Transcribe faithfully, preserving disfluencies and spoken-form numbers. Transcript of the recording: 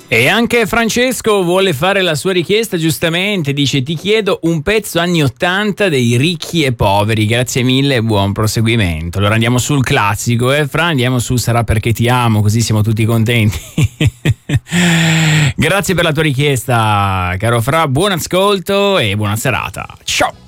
E anche Francesco vuole fare la sua richiesta, giustamente, dice: ti chiedo un pezzo anni ottanta dei Ricchi e Poveri. Grazie mille e buon proseguimento. Allora andiamo sul classico, eh Fra, andiamo su Sarà perché ti amo, così siamo tutti contenti. Grazie per la tua richiesta, caro Fra, buon ascolto e buona serata. Ciao!